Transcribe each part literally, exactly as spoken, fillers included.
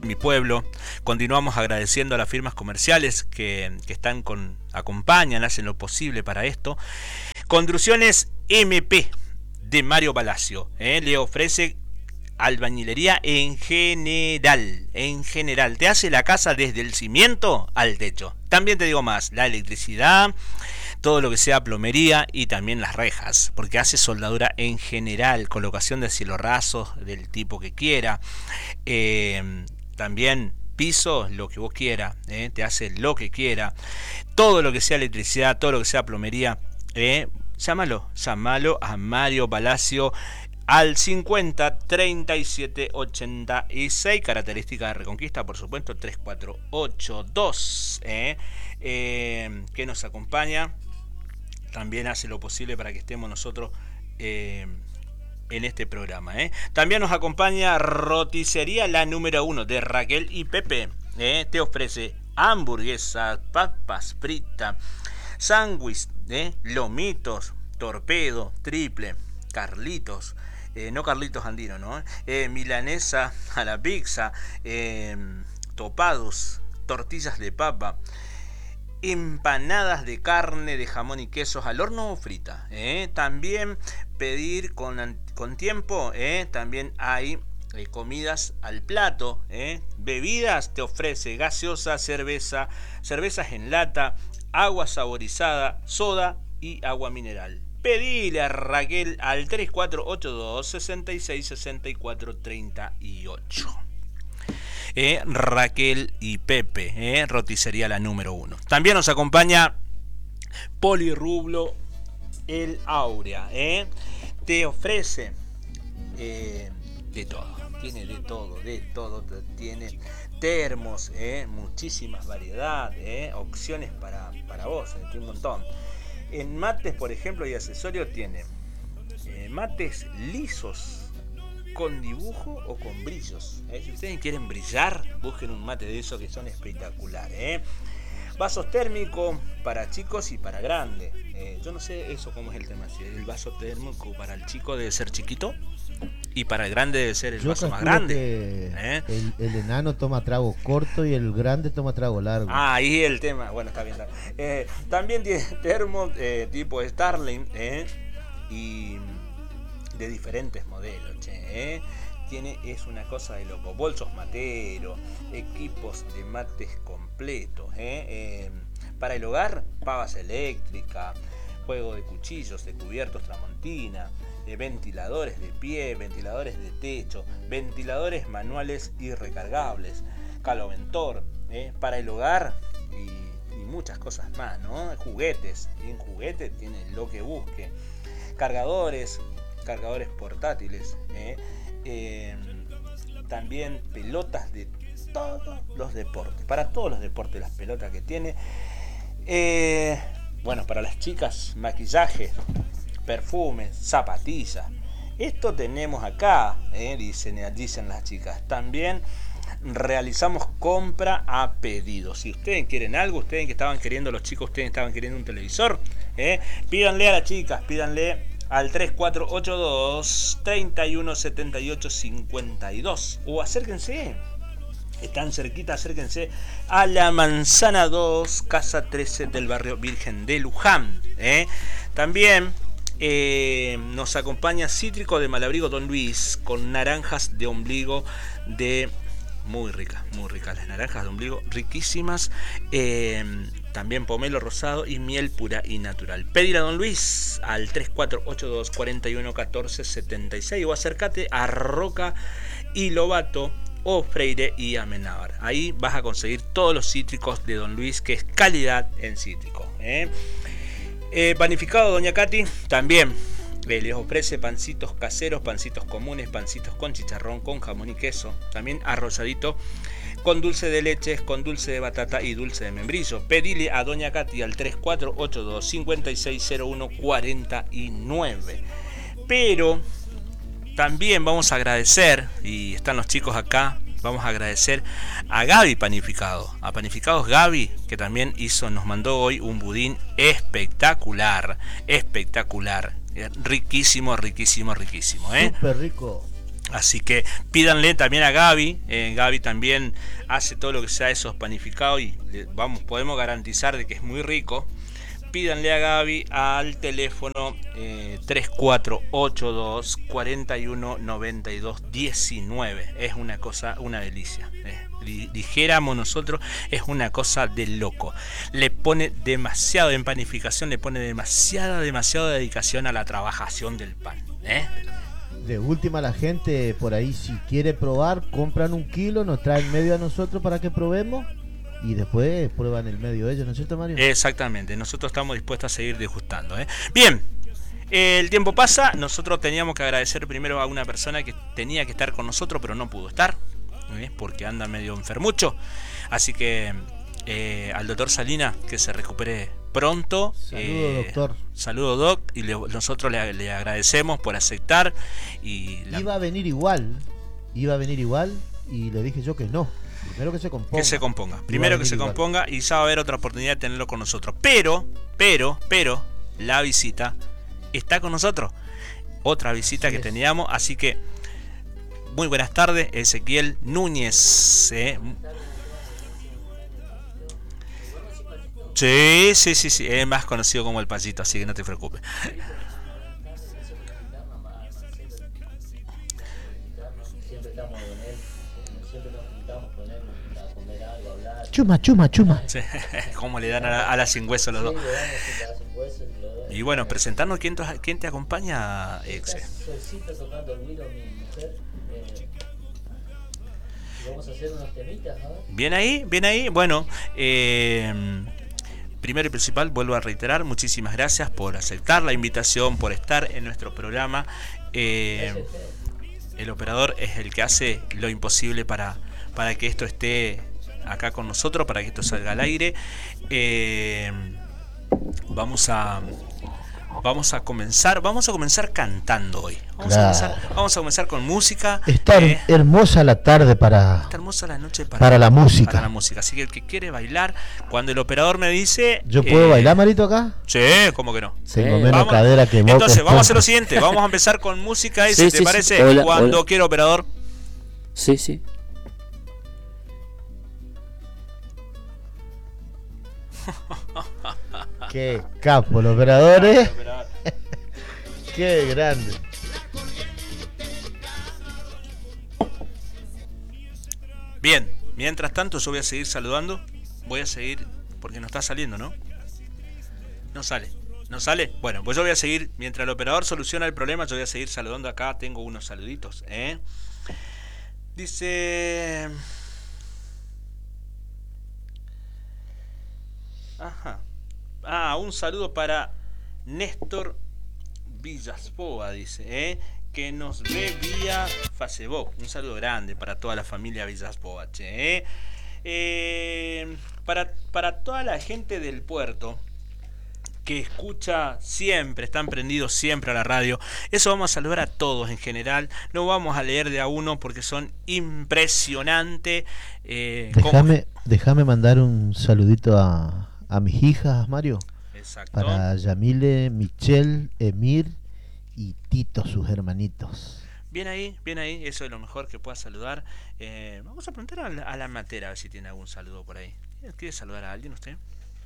mi pueblo. Continuamos agradeciendo a las firmas comerciales que, que están con, acompañan, hacen lo posible para esto. Construcciones M P de Mario Palacio, ¿eh? Le ofrece albañilería en general, en general. Te hace la casa desde el cimiento al techo. También te digo más, la electricidad, todo lo que sea plomería y también las rejas, porque hace soldadura en general, colocación de cielo rasos del tipo que quiera. Eh, también piso, lo que vos quieras, ¿eh? Te hace lo que quiera. Todo lo que sea electricidad, todo lo que sea plomería, ¿eh? Llámalo, llámalo a Mario Palacio al cincuenta treinta y siete ochenta y seis, característica de Reconquista, por supuesto, tres cuatro ocho dos, ¿eh? Eh, que nos acompaña. También hace lo posible para que estemos nosotros eh, en este programa, ¿eh? También nos acompaña Roticería La Número Uno de Raquel y Pepe, ¿eh? Te ofrece hamburguesas, papas fritas, sándwich, ¿eh? Lomitos, torpedo, triple, Carlitos, eh, no Carlitos Andino, ¿no? Eh, milanesa a la pizza, eh, topados, tortillas de papa, empanadas de carne, de jamón y quesos al horno o frita, ¿eh? También pedir con, con tiempo, ¿eh? También hay eh, comidas al plato, ¿eh? Bebidas, te ofrece gaseosa, cerveza, cervezas en lata, agua saborizada, soda y agua mineral. Pedile a Raquel al tres cuatro ocho dos, seis seis seis cuatro tres ocho. Eh, Raquel y Pepe, eh, Roticería La Número Uno. También nos acompaña Polirrublo El Aurea, eh. Te ofrece eh, de todo, tiene de todo, de todo, tiene termos, eh, muchísimas variedades, eh, opciones para, para vos, eh, tiene un montón. En mates, por ejemplo, y accesorios tiene eh, mates lisos con dibujo o con brillos, ¿eh? Si ustedes quieren brillar, busquen un mate de esos que son espectaculares, ¿eh? Vasos térmicos para chicos y para grandes, ¿eh? Yo no sé eso cómo es el tema, si el vaso térmico para el chico debe ser chiquito y para el grande debe ser el Yo vaso más grande, ¿eh? el, el enano toma trago corto y el grande toma trago largo. Ah, ahí el tema, bueno, está bien, está bien. Eh, también tiene termos eh, tipo Starling, ¿eh? Y de diferentes modelos, che, ¿eh? Tiene, es una cosa de loco, bolsos materos, equipos de mates completos, ¿eh? Eh, para el hogar, pavas eléctricas, juego de cuchillos, de cubiertos Tramontina, eh, ventiladores de pie, ventiladores de techo, ventiladores manuales y recargables, caloventor, ¿eh? Para el hogar y, y muchas cosas más, ¿no? Juguetes, y en juguetes tiene lo que busque, cargadores, cargadores portátiles, ¿eh? Eh, también pelotas de todos los deportes, para todos los deportes las pelotas que tiene, eh, bueno, para las chicas maquillaje, perfumes, zapatillas, esto tenemos acá, ¿eh? dicen, dicen las chicas. También realizamos compra a pedido. Si ustedes quieren algo, ustedes que estaban queriendo, los chicos, ustedes estaban queriendo un televisor, ¿eh? Pídanle a las chicas, pídanle al tres cuatro ocho dos, tres uno siete ocho cinco dos o acérquense, están cerquita, acérquense a la Manzana dos, Casa trece del barrio Virgen de Luján, ¿eh? También eh, nos acompaña Cítrico de Malabrigo Don Luis con naranjas de ombligo de... Muy ricas, muy ricas las naranjas de ombligo, riquísimas. Eh, también pomelo rosado y miel pura y natural. Pedir a Don Luis al tres cuatro ocho dos, cuatro uno uno cuatro siete seis o acércate a Roca y Lobato o Freire y Amenábar. Ahí vas a conseguir todos los cítricos de Don Luis, que es calidad en cítrico, ¿eh? Eh, panificado Doña Katy también. Eh, les ofrece pancitos caseros, pancitos comunes, pancitos con chicharrón, con jamón y queso. También arrolladito con dulce de leche, con dulce de batata y dulce de membrillo. Pedile a Doña Katy al tres cuatro ocho dos, cinco seis cero uno cuatro nueve. Pero también vamos a agradecer, y están los chicos acá, vamos a agradecer a Gaby Panificado, a Panificados Gaby, que también hizo, nos mandó hoy un budín espectacular, espectacular. Riquísimo, riquísimo, riquísimo, ¿eh? Súper rico. Así que pídanle también a Gaby. eh, Gaby también hace todo lo que sea esos panificados y le, vamos, podemos garantizar de que es muy rico. Pídanle a Gaby al teléfono eh, tres cuatro ocho dos, cuatro uno nueve dos, uno nueve. Es una cosa, una delicia. Eh, dijéramos nosotros, es una cosa de loco. Le pone demasiado en panificación, le pone demasiada, demasiada dedicación a la trabajación del pan. ¿eh? De última, la gente por ahí, si quiere probar, compran un kilo, nos traen medio a nosotros para que probemos y después prueban el medio ellos, ¿no es cierto, Mario? Exactamente, nosotros estamos dispuestos a seguir degustando. ¿eh? Bien, el tiempo pasa, nosotros teníamos que agradecer primero a una persona que tenía que estar con nosotros, pero no pudo estar, ¿eh? porque anda medio enfermucho. Así que eh, al doctor Salina, que se recupere pronto. Saludos, eh, doctor. Saludos, doc, y le, nosotros le, le agradecemos por aceptar. Y la... Iba a venir igual, iba a venir igual y le dije yo que no. Primero que se componga. Que se componga. Primero que se igual. componga y ya va a haber otra oportunidad de tenerlo con nosotros. Pero, pero, pero, la visita está con nosotros. Otra visita Así que es. teníamos. Así que, muy buenas tardes, Ezequiel Núñez. ¿eh? Sí, sí, sí, sí. Es más conocido como el Payito, así que no te preocupes. Chuma, chuma, chuma. Sí, como le dan a la, a la sin hueso los dos. Y bueno, presentarnos quién, te- quién te acompaña, Exe. Solcita tocando el güiro, mi mujer. Eh, y vamos a hacer unos temitas, ¿no? Bien ahí, bien ahí. Bueno, eh, primero y principal, vuelvo a reiterar, muchísimas gracias por aceptar la invitación, por estar en nuestro programa. Eh, el operador es el que hace lo imposible para, para que esto esté acá con nosotros, para que esto salga al aire. Eh, vamos a vamos a comenzar, vamos a comenzar cantando hoy. Vamos, Claro. a, comenzar, vamos a comenzar con música. Está eh, hermosa la tarde para, Está hermosa la noche para, para la música. para la música. Así que el que quiere bailar, cuando el operador me dice... ¿Yo puedo eh, bailar, Marito, acá? Sí, ¿cómo que no? Tengo Eh, menos Vamos- cadera que moco. Entonces, vamos a hacer lo siguiente. Vamos a empezar con música y Sí, si te sí, sí. parece, Hola, cuando hola. quiera operador. Sí, sí. Qué capo, los operadores. Qué grande. Bien, mientras tanto yo voy a seguir saludando. Voy a seguir, porque no está saliendo, ¿no? No sale. ¿No sale? Bueno, pues yo voy a seguir, mientras el operador soluciona el problema, yo voy a seguir saludando acá. Tengo unos saluditos, ¿eh? Dice... Ajá. Ah, un saludo para Néstor Villasboa, dice, ¿eh? que nos ve vía Facebook. Un saludo grande para toda la familia Villasboa, che, ¿eh? Eh, para, para toda la gente del puerto que escucha siempre, están prendidos siempre a la radio. Eso vamos a saludar a todos en general. No vamos a leer de a uno porque son impresionantes. Eh, Déjame, déjame mandar un saludito a, a mis hijas, Mario. Exacto. Para Yamile, Michelle, Emir y Tito, sus hermanitos. Bien ahí, bien ahí. Eso es lo mejor que pueda saludar. Eh, vamos a preguntar a la, a la matera a ver si tiene algún saludo por ahí. ¿Quiere saludar a alguien usted?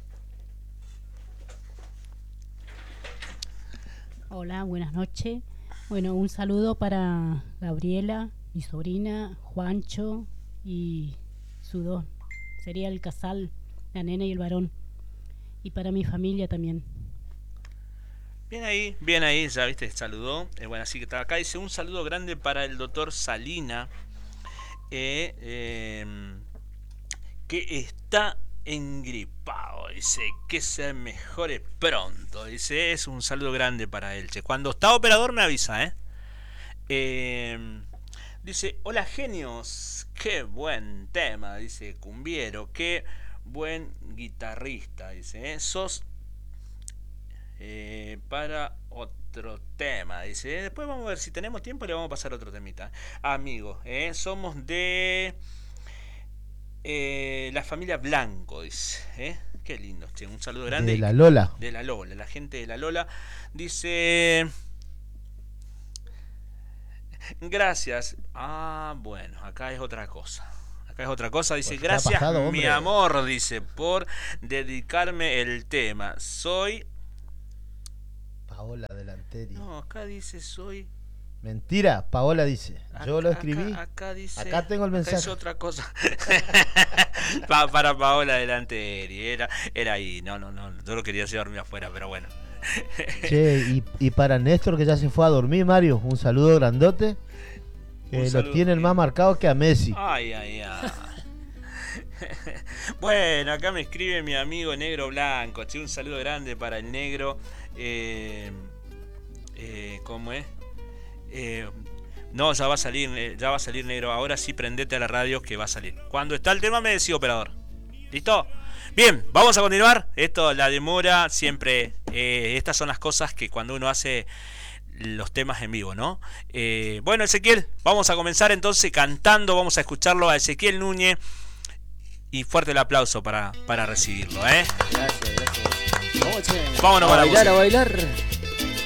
Hola, buenas noches. Bueno, un saludo para Gabriela, mi sobrina, Juancho y su dos. Sería el casal, la nena y el varón. Y para mi familia también. Bien ahí, bien ahí, ya viste, saludó. Eh, bueno, así que está acá. Dice un saludo grande para el doctor Salina, eh, eh, que está engripado. Dice que se mejore pronto. Dice, es un saludo grande para él. Che. Cuando está operador me avisa, ¿eh? eh dice, hola genios, qué buen tema, dice Cumbiero, qué buen guitarrista, dice, ¿eh? sos eh, para otro tema, dice, después vamos a ver si tenemos tiempo y le vamos a pasar otro temita. Amigos, ¿eh? somos de eh, la familia Blanco, dice, ¿eh? qué lindo, che. Un saludo grande. De la Lola. De la Lola, la gente de la Lola. Dice... Gracias. Ah, bueno, acá es otra cosa. Acá es otra cosa. Dice, Pues está gracias, pasado, mi hombre. amor, dice, por dedicarme el tema. Soy... Paola Delanteri. No, acá dice, soy... Mentira, Paola dice. Yo Acá- lo escribí. Acá, acá dice... Acá tengo el acá mensaje. es otra cosa. Pa- para Paola Delanteri. Era, era ahí. No, no, no. Yo lo quería llevarme afuera, pero bueno. Che, y, y para Néstor que ya se fue a dormir, Mario, un saludo grandote. Que Un lo saludo. tienen más marcado que a Messi. Ay, ay, ay. Bueno, acá me escribe mi amigo Negro Blanco. Che, un saludo grande para el negro. Eh, eh, ¿Cómo es? Eh, no, ya va a salir, eh, ya va a salir, negro. Ahora sí prendete a la radio que va a salir. Cuando está el tema me decís, operador. ¿Listo? Bien, vamos a continuar. Esto, la demora, siempre. Eh, estas son las cosas que cuando uno hace los temas en vivo, ¿no? Eh, bueno, Ezequiel, vamos a comenzar entonces cantando. Vamos a escucharlo a Ezequiel Núñez. Y fuerte el aplauso para, para recibirlo, ¿eh? Gracias, gracias. Vamos, che. Vámonos a para la bailar, música. a bailar.